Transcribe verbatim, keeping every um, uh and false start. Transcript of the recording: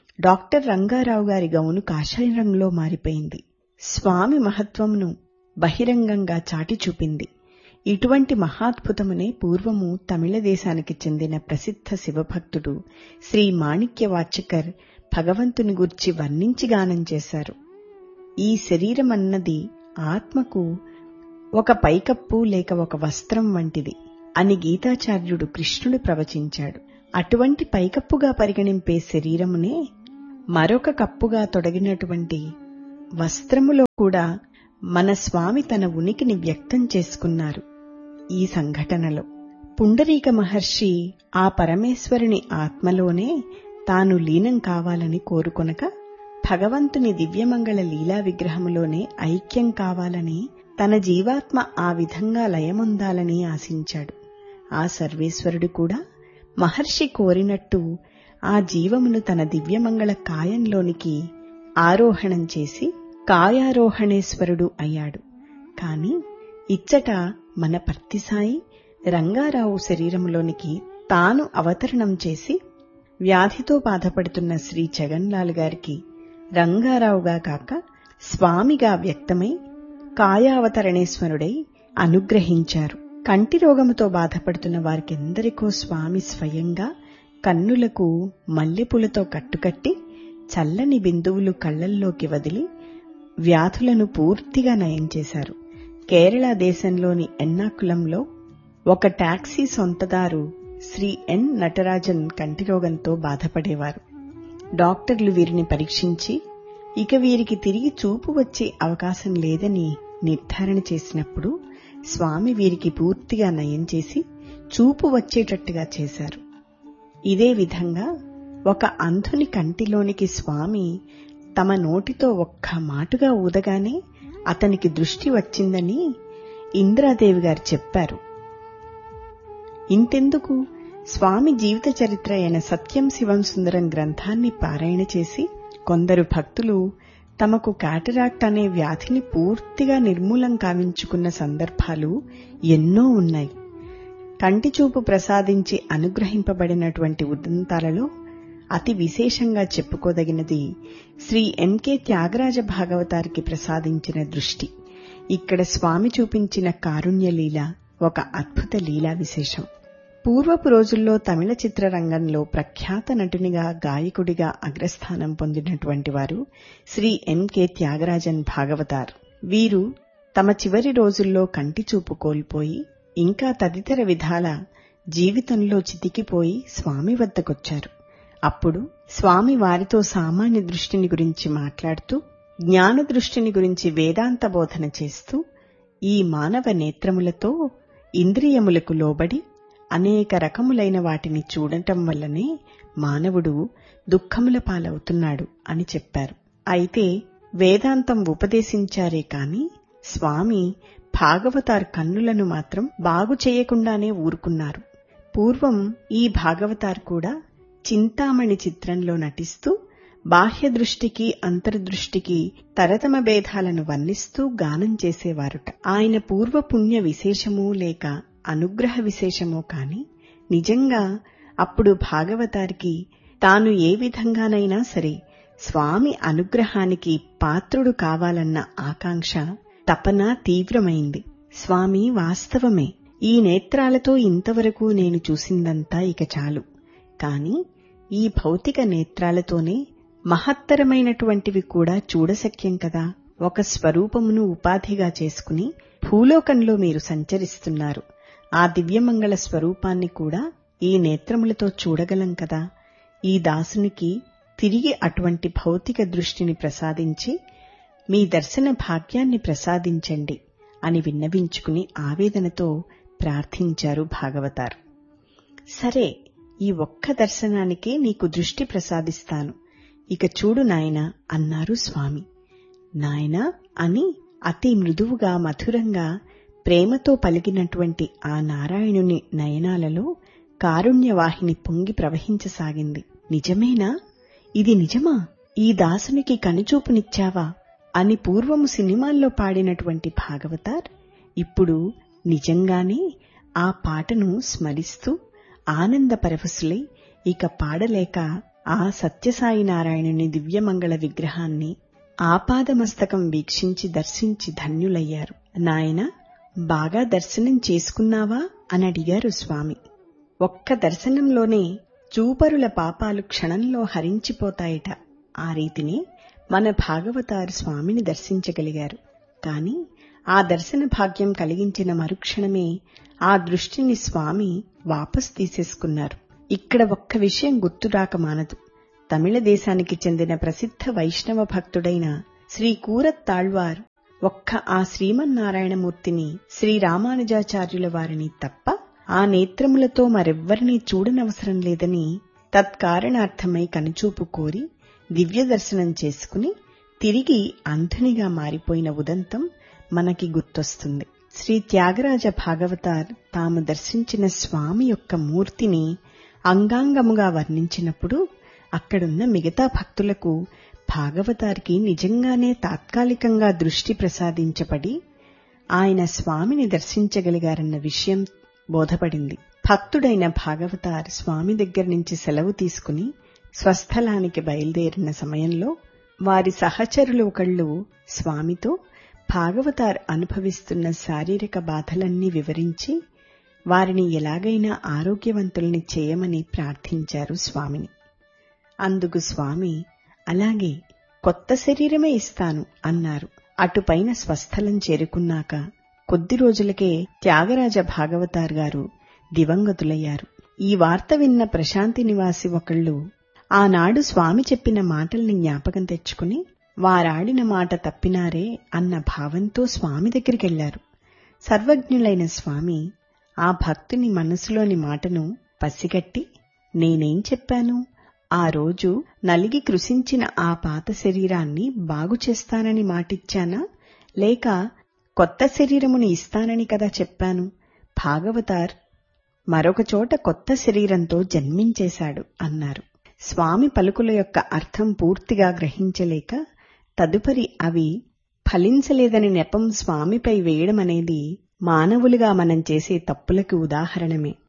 Doctor Rangarao గారి gown కాషాయ రంగులో మారిపోయింది. స్వామి మహత్వమును బహిరంగంగా చాటి చూపింది. ఇటువంటి మహాద్భుతమునే పూర్వము తమిళ దేశానికి చెందిన ప్రసిద్ధ శివభక్తుడు శ్రీ మాణిక్య వాచకర్ భగవంతుని గూర్చి వర్ణించి గానం చేశారు. ఈ శరీరమన్నది ఆత్మకు ఒక పైకప్పు లేక ఒక వస్త్రం వంటిది అని గీతాచార్యుడు కృష్ణుడు ప్రవచించాడు. అటువంటి పైకప్పుగా పరిగణింపే శరీరమునే మరొక కప్పుగా తొడిగినటువంటి వస్త్రములో కూడా మన స్వామి తన ఉనికిని వ్యక్తం చేసుకున్నారు. ఈ సంఘటనలో పుండరీక మహర్షి ఆ పరమేశ్వరుని ఆత్మలోనే తాను లీనం కావాలని కోరుకొనక భగవంతుని దివ్యమంగళ లీలా విగ్రహములోనే ఐక్యం కావాలని, తన జీవాత్మ ఆ విధంగా లయముందాలని ఆశించాడు. ఆ సర్వేశ్వరుడు కూడా మహర్షి కోరినట్టు ఆ జీవమును తన దివ్యమంగళ కాయంలోనికి ఆరోహణం చేసి కాయారోహణేశ్వరుడు అయ్యాడు. కాని ఇచ్చట మన పర్తిసాయి రంగారావు శరీరంలోనికి తాను అవతరణం చేసి వ్యాధితో బాధపడుతున్న శ్రీ జగన్లాల్ గారికి రంగారావుగా కాక స్వామిగా వ్యక్తమై కాయావతరణేశ్వరుడై అనుగ్రహించారు. కంటి రోగముతో బాధపడుతున్న వారికెందరికో స్వామి స్వయంగా కన్నులకు మల్లెపూలతో కట్టుకట్టి చల్లని బిందువులు కళ్లల్లోకి వదిలి వ్యాధులను పూర్తిగా నయం చేశారు. కేరళ దేశంలోని ఎర్నాకులంలో ఒక టాక్సీ సొంతదారు శ్రీ ఎన్ నటరాజన్ కంటిరోగంతో బాధపడేవారు. డాక్టర్లు వీరిని పరీక్షించి ఇక వీరికి తిరిగి చూపు వచ్చే అవకాశం లేదని నిర్ధారణ చేసినప్పుడు స్వామి వీరికి పూర్తిగా నయం చేసి చూపు వచ్చేటట్టుగా చేశారు. ఇదే విధంగా ఒక అంధుని కంటిలోనికి స్వామి తమ నోటితో ఒక్క మాటుగా ఊదగానే అతనికి దృష్టి వచ్చిందని ఇంద్రాదేవి గారు చెప్పారు. ఇంతెందుకు, స్వామి జీవిత చరిత్ర అయిన సత్యం శివం సుందరం గ్రంథాన్ని పారాయణ చేసి కొందరు భక్తులు తమకు కాటరాక్ట్ అనే వ్యాధిని పూర్తిగా నిర్మూలం కావించుకున్న సందర్భాలు ఎన్నో ఉన్నాయి. కంటిచూపు ప్రసాదించి అనుగ్రహింపబడినటువంటి ఉదంతాలలో అతి విశేషంగా చెప్పుకోదగినది శ్రీ ఎంకే త్యాగరాజ భాగవతారికి ప్రసాదించిన దృష్టి. ఇక్కడ స్వామి చూపించిన కారుణ్యలీల ఒక అద్భుత లీలా విశేషం. పూర్వపు రోజుల్లో తమిళ చిత్రరంగంలో ప్రఖ్యాత నటునిగా, గాయకుడిగా అగ్రస్థానం పొందినటువంటి వారు శ్రీ ఎంకే త్యాగరాజన్ భాగవతార్. వీరు తమ చివరి రోజుల్లో కంటిచూపు కోల్పోయి ఇంకా తదితర విధాల జీవితంలో చితికిపోయి స్వామి వద్దకొచ్చారు. అప్పుడు స్వామి వారితో సామాన్య దృష్టిని గురించి మాట్లాడుతూ, జ్ఞాన దృష్టిని గురించి వేదాంత బోధన చేస్తూ, ఈ మానవ నేత్రములతో ఇంద్రియములకు లోబడి అనేక రకములైన వాటిని చూడటం వల్లనే మానవుడు దుఃఖముల పాలవుతున్నాడు అని చెప్పారు. అయితే వేదాంతం ఉపదేశించారే కాని స్వామి భాగవతార్ కన్నులను మాత్రం బాగు చేయకుండానే ఊరుకున్నారు. పూర్వం ఈ భాగవతార్ కూడా చింతామణి చిత్రంలో నటిస్తూ బాహ్య దృష్టికి అంతర్దృష్టికి తరతమ భేదాలను వర్ణిస్తూ గానం చేసేవారుట. ఆయన పూర్వపుణ్య విశేషమూ లేక అనుగ్రహ విశేషమో కాని నిజంగా అప్పుడు భాగవతారికి తాను ఏ విధంగానైనా సరే స్వామి అనుగ్రహానికి పాత్రుడు కావాలన్న ఆకాంక్ష, తపన తీవ్రమైంది. స్వామి వాస్తవమే, ఈ నేత్రాలతో ఇంతవరకు నేను చూసిందంతా ఇక చాలు. కాని ఈ భౌతిక నేత్రాలతోనే మహత్తరమైనటువంటివి కూడా చూడశక్యం కదా. ఒక స్వరూపమును ఉపాధిగా చేసుకుని భూలోకంలో మీరు సంచరిస్తున్నారు. ఆ దివ్యమంగళ స్వరూపాన్ని కూడా ఈ నేత్రములతో చూడగలం కదా. ఈ దాసునికి తిరిగి అటువంటి భౌతిక దృష్టిని ప్రసాదించి మీ దర్శన భాగ్యాన్ని ప్రసాదించండి అని విన్నవించుకుని ఆవేదనతో ప్రార్థించారు భాగవతారు. సరే, ఈ ఒక్క దర్శనానికే నీకు దృష్టి ప్రసాదిస్తాను, ఇక చూడు నాయనా అన్నారు స్వామి. నాయనా అని అతి మృదువుగా మధురంగా ప్రేమతో పలికినటువంటి ఆ నారాయణుని నయనాలలో కారుణ్యవాహిని పొంగి ప్రవహించసాగింది. నిజమేనా? ఇది నిజమా? ఈ దాసునికి కనుచూపునిచ్చావా అని పూర్వము సినిమాల్లో పాడినటువంటి భాగవతార్ ఇప్పుడు నిజంగానే ఆ పాటను స్మరిస్తూ ఆనంద పరవశులై ఇక పాడలేక ఆ సత్యసాయి నారాయణుని దివ్యమంగళ విగ్రహాన్ని ఆపాదమస్తకం వీక్షించి దర్శించి ధన్యులయ్యారు. నాయనా, బాగా దర్శనం చేసుకున్నావా అని అడిగారు స్వామి. ఒక్క దర్శనంలోనే చూపరుల పాపాలు క్షణంలో హరించిపోతాయట. ఆ రీతినే మన భాగవతారు స్వామిని దర్శించగలిగారు. కాని ఆ దర్శన భాగ్యం కలిగించిన మరుక్షణమే ఆ దృష్టిని స్వామి వాపస్ తీసేసుకున్నారు. ఇక్కడ ఒక్క విషయం గుర్తురాక మానదు. తమిళ దేశానికి చెందిన ప్రసిద్ధ వైష్ణవ భక్తుడైన శ్రీ కూరత్తాళ్వార్ ఒక్క ఆ శ్రీమన్నారాయణమూర్తిని శ్రీరామానుజాచార్యుల వారిని తప్ప ఆ నేత్రములతో మరెవ్వరినీ చూడనవసరం లేదని తత్కారణార్థమై కనుచూపు కోరి దివ్య దర్శనం చేసుకుని తిరిగి అంధునిగా మారిపోయిన ఉదంతం మనకి గుర్తొస్తుంది. శ్రీ త్యాగరాజ భాగవతార్ తాము దర్శించిన స్వామి యొక్క మూర్తిని అంగాంగముగా వర్ణించినప్పుడు అక్కడున్న మిగతా భక్తులకు భాగవతారికి నిజంగానే తాత్కాలికంగా దృష్టి ప్రసాదించబడి ఆయన స్వామిని దర్శించగలిగారన్న విషయం బోధపడింది. భక్తుడైన భాగవతార్ స్వామి దగ్గర నుంచి సెలవు తీసుకుని స్వస్థలానికి బయలుదేరిన సమయంలో వారి సహచరులు ఒకళ్ళు స్వామితో భాగవతార్ అనుభవిస్తున్న శారీరక బాధలన్నీ వివరించి వారిని ఎలాగైనా ఆరోగ్యవంతుల్ని చేయమని ప్రార్థించారు స్వామిని. అందుకు స్వామి, అలాగే కొత్త శరీరమే ఇస్తాను అన్నారు. అటుపైన స్వస్థలం చేరుకున్నాక కొద్ది రోజులకే త్యాగరాజ భాగవతార్ గారు దివంగతులయ్యారు. ఈ వార్త విన్న ప్రశాంతి నివాసి ఒకళ్ళు ఆనాడు స్వామి చెప్పిన మాటల్ని జ్ఞాపకం తెచ్చుకుని వారాడిన మాట తప్పినారే అన్న భావంతో స్వామి దగ్గరికెళ్లారు. సర్వజ్ఞులైన స్వామి ఆ భక్తుని మనసులోని మాటను పసిగట్టి, నేనేం చెప్పాను? ఆ రోజు నలిగి కృశించిన ఆ పాత శరీరాన్ని బాగు చేస్తానని మాటిచ్చానా, లేక కొత్త శరీరముని ఇస్తానని కదా చెప్పాను? భాగవతార్ మరొక చోట కొత్త శరీరంతో జన్మించేశాడు అన్నారు. స్వామి పలుకుల యొక్క అర్థం పూర్తిగా గ్రహించలేక తదుపరి అవి ఫలించలేదని నెపం స్వామిపై వేయడమనేది మానవులుగా మనం చేసే తప్పులకు ఉదాహరణమే.